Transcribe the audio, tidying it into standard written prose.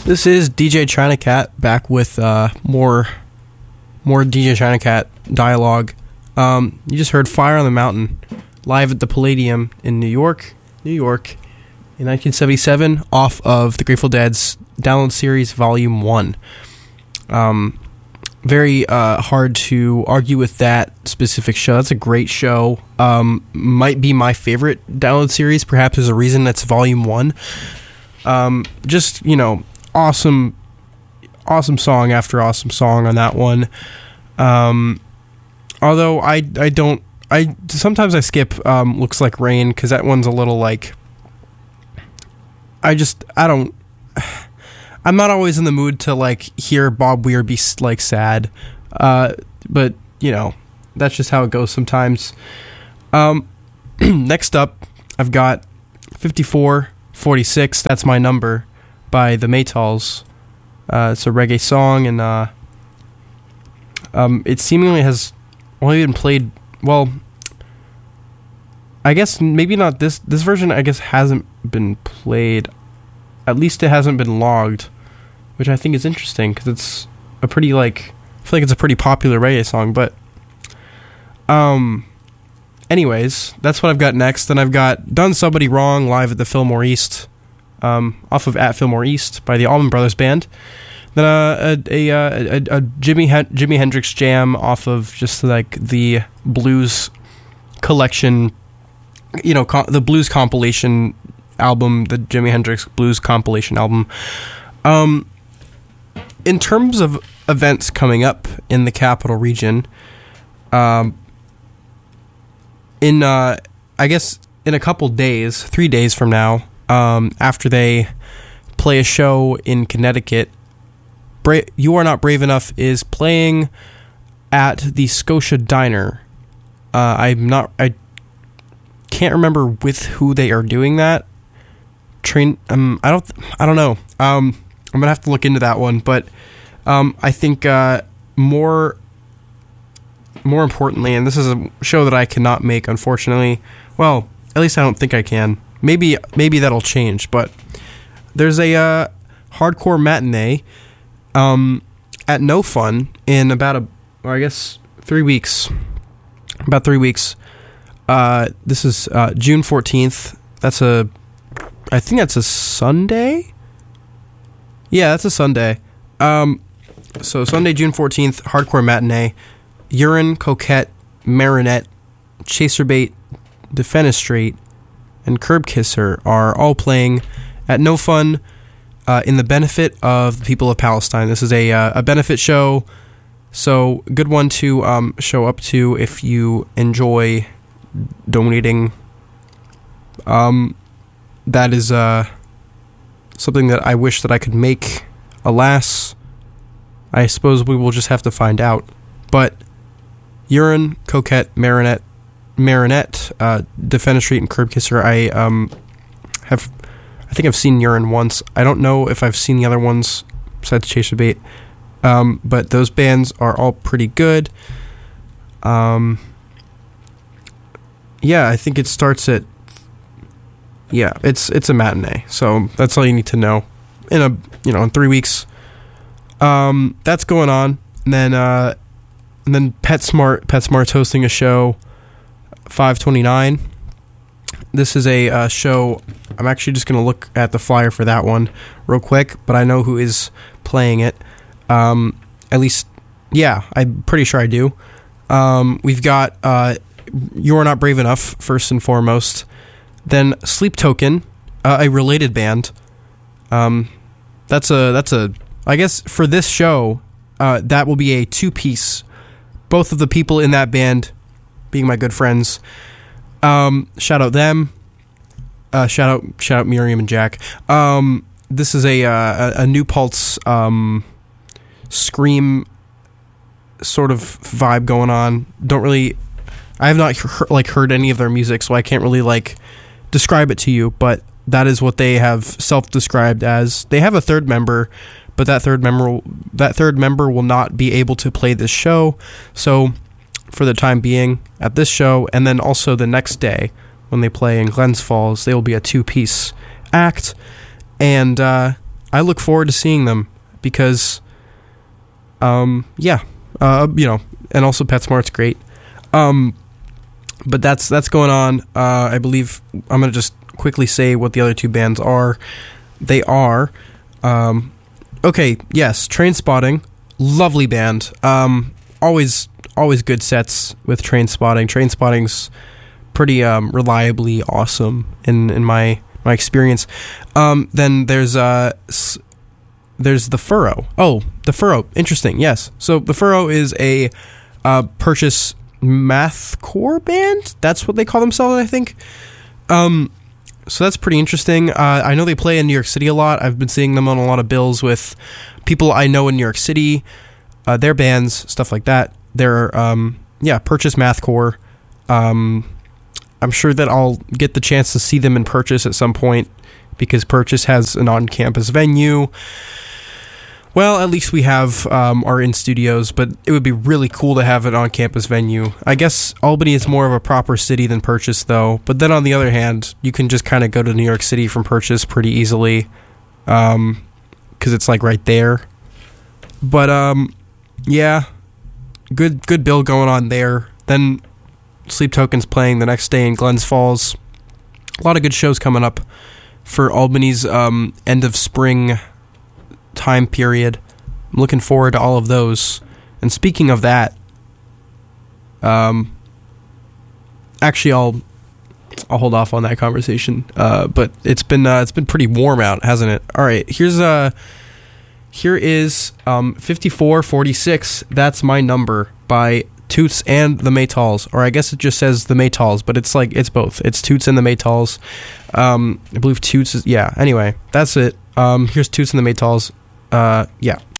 This is DJ China Cat back with more DJ China Cat dialogue. You just heard Fire on the Mountain live at the Palladium in New York in 1977 off of the Grateful Dead's Download Series Volume 1. Very hard to argue with that specific show. That's a great show. Might be my favorite Download Series. Perhaps there's a reason that's Volume 1. Just, awesome song after awesome song on that one. Although sometimes I skip Looks Like Rain because that one's a little like I'm not always in the mood to like hear Bob Weir be like sad, but that's just how it goes sometimes. Next up I've got 5446, That's My Number by the Maytals. It's a reggae song, and it seemingly has only been played, well, I guess maybe not this version, I guess hasn't been played. At least it hasn't been logged, which I think is interesting because it's a pretty I feel like it's a pretty popular reggae song. But anyways, that's what I've got next. Then I've got Done Somebody Wrong live at the Fillmore East, off of At Fillmore East by the Allman Brothers Band. Then a Jimi Hendrix jam off of just like the blues collection, the blues compilation album, the Jimi Hendrix Blues compilation album. In terms of events coming up in the Capital Region, I guess in a couple days, 3 days from now, after they play a show in Connecticut, You Are Not Brave Enough is playing at the Scotia Diner. I can't remember with who they are doing that. I don't know. I'm gonna have to look into that one, but I think more importantly, and this is a show that I cannot make, unfortunately. Well, at least I don't think I can. Maybe that'll change. But there's a hardcore matinee at No Fun in about 3 weeks. About 3 weeks. This is June 14th. I think that's a Sunday? Yeah, that's a Sunday. So Sunday, June 14th, hardcore matinee. Urine, Coquette, Marinette, Chaserbait, Defenestrate, and Curb Kisser are all playing at No Fun in the benefit of the people of Palestine. This is a benefit show, so good one to show up to if you enjoy donating. That is something that I wish that I could make. Alas, I suppose we will just have to find out. But Urine, Coquette, Marinette, Defenestrate, and Curb Kisser. I think I've seen Urine once. I don't know if I've seen the other ones besides Chaserbait. But those bands are all pretty good. Yeah, I think it starts at. Yeah, it's a matinee, so that's all you need to know. In 3 weeks, that's going on, and then PetSmart's hosting a show, 5/29. This is a show. I'm actually just gonna look at the flyer for that one real quick, but I know who is playing it. At least, yeah, I'm pretty sure I do. We've got You Are Not Brave Enough first and foremost. Then Sleep Token, a related band. That's a. I guess for this show, that will be a 2-piece. Both of the people in that band being my good friends. Shout out them. Shout out Miriam and Jack. This is a New Pulse scream sort of vibe going on. I have not heard any of their music, so I can't really describe it to you, but that is what they have self-described as. They have a third member, but that third member will not be able to play this show. So for the time being at this show, and then also the next day when they play in Glens Falls, they will be a 2-piece act. And I look forward to seeing them because, and also PetSmart's great. But that's going on. I believe I'm going to just quickly say what the other two bands are. They are, Trainspotting, lovely band. Always good sets with Trainspotting. Trainspotting's pretty reliably awesome in my experience. Then there's the Furrow. Oh, the Furrow, interesting. Yes, so the Furrow is a Purchase mathcore band. That's what they call themselves, I think. So that's pretty interesting. I know they play in New York City a lot. I've been seeing them on a lot of bills with people I know in New York City, their bands, stuff like that. They're, Purchase mathcore. I'm sure that I'll get the chance to see them in Purchase at some point because Purchase has an on-campus venue. Well, at least we have our in-studios, but it would be really cool to have an on-campus venue. I guess Albany is more of a proper city than Purchase, though. But then on the other hand, you can just kind of go to New York City from Purchase pretty easily because it's like right there. But good bill going on there. Then Sleep Token's playing the next day in Glens Falls. A lot of good shows coming up for Albany's end of spring time period. I'm looking forward to all of those. And speaking of that, actually I'll hold off on that conversation. But it's been pretty warm out, hasn't it? All right, here is 5446. That's my number by Toots and the Maytals, or I guess it just says the Maytals, but it's both. It's Toots and the Maytals. I believe Toots is, anyway, that's it. Here's Toots and the Maytals.